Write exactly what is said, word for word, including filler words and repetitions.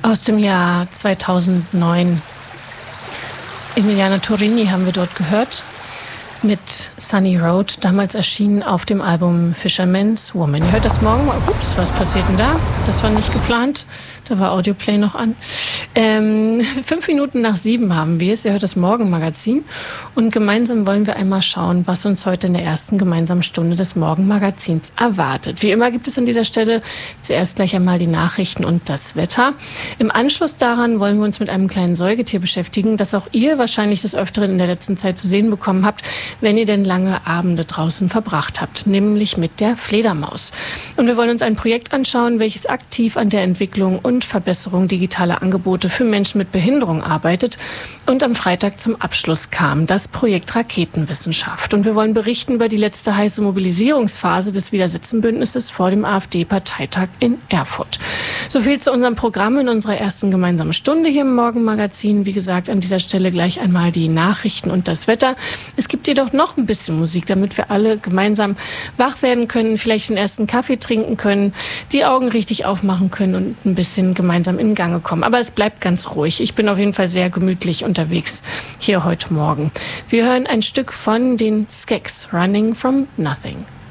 Aus dem Jahr zweitausendneun. Emiliana Torini haben wir dort gehört mit Sunny Road, damals erschienen auf dem Album Fisherman's Woman. Ihr hört das morgen. Ups, was passiert denn da? Das war nicht geplant. Da war Audioplay noch an. Ähm, fünf Minuten nach sieben haben wir es. Ihr hört das Morgenmagazin. Und gemeinsam wollen wir einmal schauen, was uns heute in der ersten gemeinsamen Stunde des Morgenmagazins erwartet. Wie immer gibt es an dieser Stelle zuerst gleich einmal die Nachrichten und das Wetter. Im Anschluss daran wollen wir uns mit einem kleinen Säugetier beschäftigen, das auch ihr wahrscheinlich des Öfteren in der letzten Zeit zu sehen bekommen habt, wenn ihr denn lange Abende draußen verbracht habt, nämlich mit der Fledermaus. Und wir wollen uns ein Projekt anschauen, welches aktiv an der Entwicklung und Verbesserung digitaler Angebote für Menschen mit Behinderung arbeitet und am Freitag zum Abschluss kam, das Projekt Raketenwissenschaft. Und wir wollen berichten über die letzte heiße Mobilisierungsphase des Widersetzenbündnisses vor dem AfD-Parteitag in Erfurt. So viel zu unserem Programm in unserer ersten gemeinsamen Stunde hier im Morgenmagazin. Wie gesagt, an dieser Stelle gleich einmal die Nachrichten und das Wetter. Es gibt jedoch noch ein bisschen Musik, damit wir alle gemeinsam wach werden können, vielleicht den ersten Kaffee trinken können, die Augen richtig aufmachen können und ein bisschen gemeinsam in Gange kommen. Aber es bleibt ganz ruhig. Ich bin auf jeden Fall sehr gemütlich unterwegs hier heute Morgen. Wir hören ein Stück von den Skeks, Running from Nothing.